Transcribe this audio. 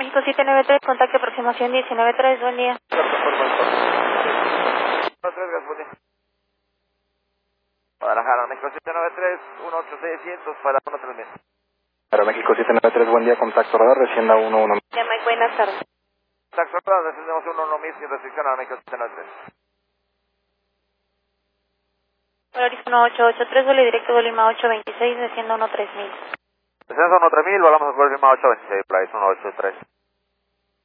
México 793, contacto aproximación 193, buen día. Guadalajara, México 793, 18600 para 13000. Para México 793, buen día, contacto radar, recién a 11. Ya, Mike, buenas tardes. Contacto radar, descendemos 11000 sin restricción a México 793. Polaris 1883, vuelo directo Bolima 826, desciendo 13000. Descenso 13000, volvamos a Bolima 826, Place 183.